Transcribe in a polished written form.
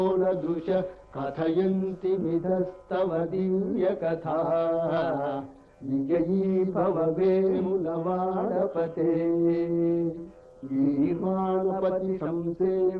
दृश कथयन्ति मिदस्तव दिव्यकथा विजयी भव वेमुलवाडपते गीर्वाणपति संसेव्य